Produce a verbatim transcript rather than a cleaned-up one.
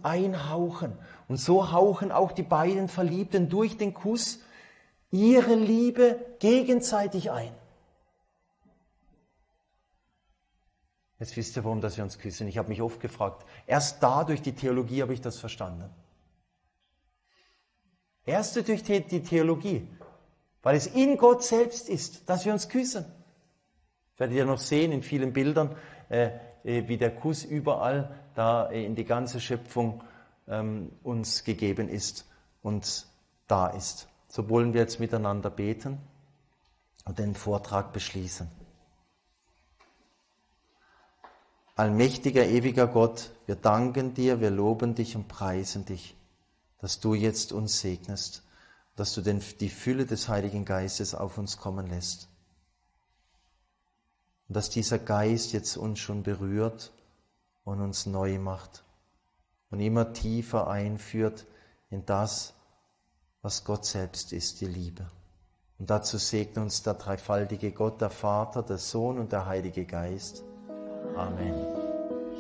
einhauchen. Und so hauchen auch die beiden Verliebten durch den Kuss ihre Liebe gegenseitig ein. Jetzt wisst ihr, warum dass wir uns küssen. Ich habe mich oft gefragt, erst da durch die Theologie habe ich das verstanden. Erst durch die Theologie, weil es in Gott selbst ist, dass wir uns küssen. Das werdet ihr noch sehen in vielen Bildern, äh, wie der Kuss überall da in die ganze Schöpfung ähm, uns gegeben ist und da ist. So wollen wir jetzt miteinander beten und den Vortrag beschließen. Allmächtiger, ewiger Gott, wir danken dir, wir loben dich und preisen dich, dass du jetzt uns segnest, dass du den, die Fülle des Heiligen Geistes auf uns kommen lässt. Und dass dieser Geist jetzt uns schon berührt und uns neu macht und immer tiefer einführt in das, was Gott selbst ist, die Liebe. Und dazu segne uns der dreifaltige Gott, der Vater, der Sohn und der Heilige Geist. Amen.